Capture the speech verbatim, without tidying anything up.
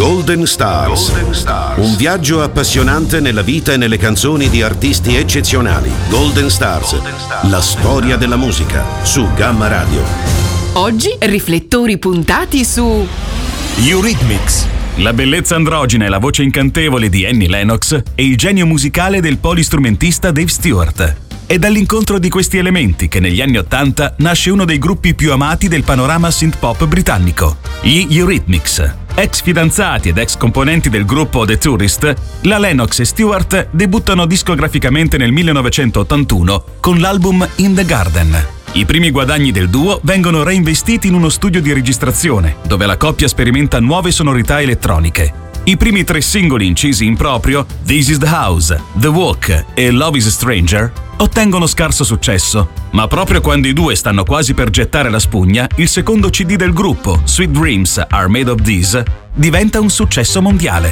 Golden Stars. Golden Stars. Un viaggio appassionante nella vita e nelle canzoni di artisti eccezionali. Golden Stars. Golden Stars. La storia della musica su Gamma Radio. Oggi riflettori puntati su Eurythmics. La bellezza androgina e la voce incantevole di Annie Lennox e il genio musicale del polistrumentista Dave Stewart. È dall'incontro di questi elementi che negli anni Ottanta nasce uno dei gruppi più amati del panorama synth-pop britannico, gli Eurythmics. Ex fidanzati ed ex componenti del gruppo The Tourist, la Lennox e Stewart debuttano discograficamente nel millenovecentottantuno con l'album In the Garden. I primi guadagni del duo vengono reinvestiti in uno studio di registrazione, dove la coppia sperimenta nuove sonorità elettroniche. I primi tre singoli incisi in proprio, This is the House, The Walk e Love is a Stranger, ottengono scarso successo, ma proprio quando i due stanno quasi per gettare la spugna, il secondo C D del gruppo, Sweet Dreams Are Made of These, diventa un successo mondiale.